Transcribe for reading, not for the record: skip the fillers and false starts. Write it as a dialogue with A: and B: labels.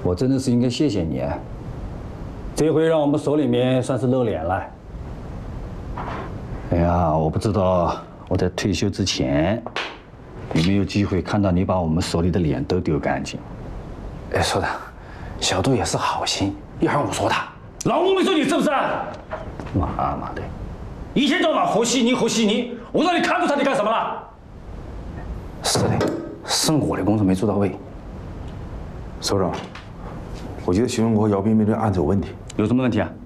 A: 我真的是应该谢谢你，这回让我们手里面算是露脸了。哎呀，我不知道我在退休之前有没有机会看到你把我们手里的脸都丢干净。
B: 哎，所长，小杜也是好心，一会儿我说他。老吴没说你是不是？
A: 妈的！
B: 一天到晚和稀泥，我让你看住他，你干什么了？是的，是我的工作没做到位。
C: 首长，我觉得徐荣国、姚斌明这案子有问题。
A: 有什么问题啊？